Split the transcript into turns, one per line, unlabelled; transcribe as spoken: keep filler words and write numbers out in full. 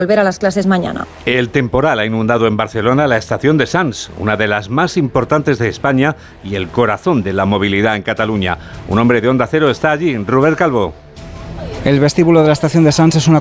volver a las clases mañana.
El temporal ha inundado en Barcelona la estación de Sants, una de las más importantes de España y el corazón de la movilidad en Cataluña. Un hombre de Onda Cero está allí, Robert Calvo.
El vestíbulo de la estación de Sants es una